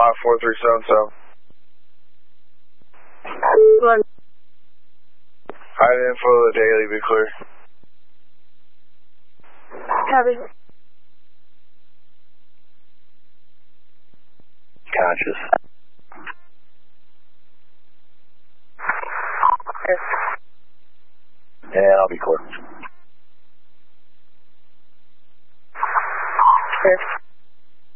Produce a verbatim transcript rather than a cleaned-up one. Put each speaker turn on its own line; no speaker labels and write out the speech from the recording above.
five four three seven seven.
One.
Hide info of the daily, be clear.
Copy.
Conscious.
Yes.
And I'll be clear.
Yes.